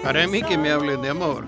Para mí que me hablen de amor.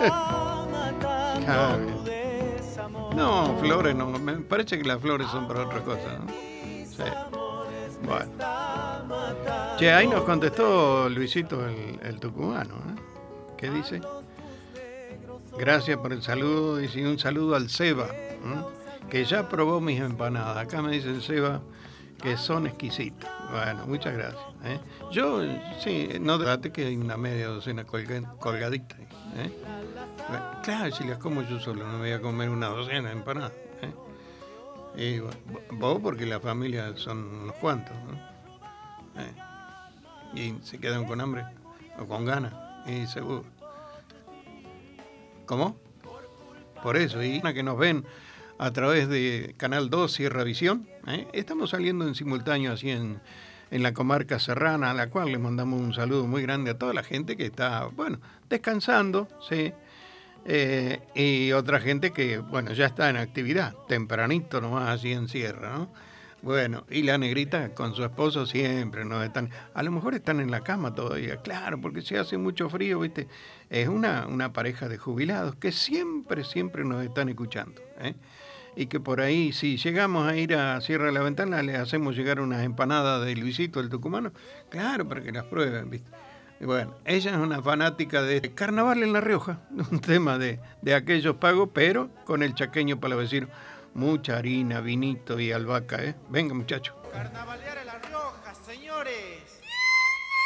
Claro. No, flores no. Me parece que las flores son para otra cosa, ¿no? Sí. Bueno. Che, ahí nos contestó Luisito el tucumano, ¿eh? ¿Qué dice? Gracias por el saludo. Dice un saludo al Seba, ¿eh? Que ya probó mis empanadas. Acá me dice el Seba que son exquisitas. Bueno, muchas gracias, ¿eh? Yo, sí, no date que hay una media docena colgadita, ¿eh? Bueno, claro, si las como yo solo, no me voy a comer una docena de empanadas, ¿eh? Y bueno, vos porque la familia son unos cuantos, ¿no? Y se quedan con hambre o con ganas, y seguro. ¿Cómo? Por eso, y una que nos ven a través de Canal 2 Sierra Visión, ¿eh? Estamos saliendo en simultáneo así en la comarca serrana, a la cual les mandamos un saludo muy grande a toda la gente que está, bueno, descansando, ¿sí? Y otra gente que, bueno, ya está en actividad, tempranito nomás así en Sierra, ¿no? Bueno, y la negrita con su esposo siempre, ¿no? Están, a lo mejor están en la cama todavía, claro, porque se hace mucho frío, ¿viste? Es una pareja de jubilados que siempre, siempre nos están escuchando, ¿eh? Y que por ahí, si llegamos a ir a Sierra de la Ventana, les hacemos llegar unas empanadas de Luisito, el tucumano, claro, para que las prueben, ¿viste? Y bueno, ella es una fanática de Carnaval en La Rioja, un tema de aquellos pagos, pero con el chaqueño palavecino. Mucha harina, vinito y albahaca, ¿eh? Venga, muchachos. Carnavalear en La Rioja, señores.